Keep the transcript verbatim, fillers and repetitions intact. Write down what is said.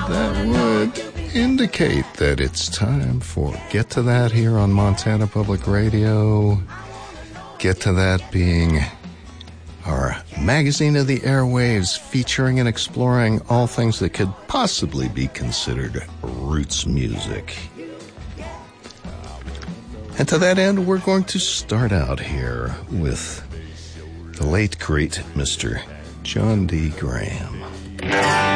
that would indicate that it's time for Get to That here on Montana Public Radio. Get to That being our magazine of the airwaves, featuring and exploring all things that could possibly be considered roots music. And to that end, we're going to start out here with the late, great Mister John D. Graham.